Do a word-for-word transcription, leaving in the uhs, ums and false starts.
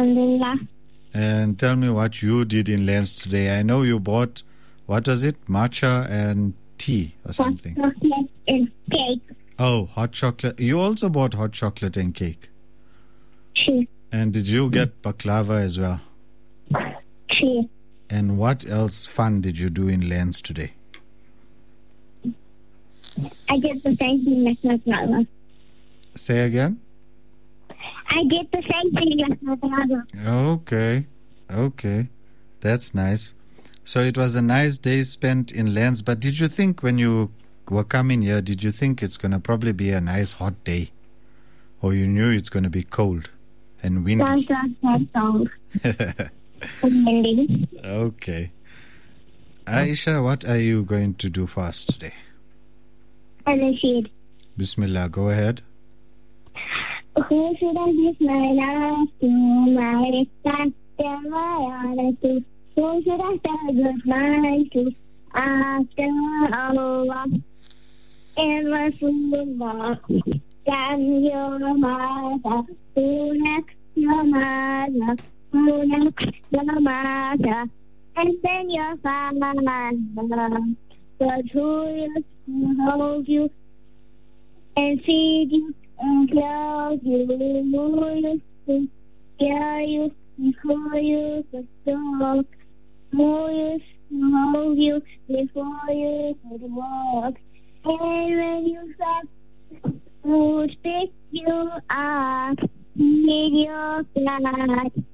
Alhamdulillah. And tell me what you did in Lens today. I know you bought, what was it, matcha and tea or something? Hot chocolate and cake. Oh, hot chocolate. You also bought hot chocolate and cake. Sure. And did you get baklava as well? Sure. And what else fun did you do in Lens today? I did the same thing as my brother. Say again? I did the same thing as my brother. Okay. Okay. That's nice. So it was a nice day spent in Lens, but did you think when you were coming here, did you think it's going to probably be a nice hot day? Or you knew it's going to be cold and windy? Don't just that song. Windy. Okay. Aisha, what are you going to do for us today? Al-Rashid. Bismillah, go ahead. Who should I give my life to? My respect and my honor to? Who should I say goodbye to? After Allah and Rasulullah. Can your mother, who next your mother, who next your mother, and then your father, but who used to hold you and feed you and clothe you, who used to scare you before you could talk, who used to hold you before you could walk, and when you slept, would pick you up in your blood.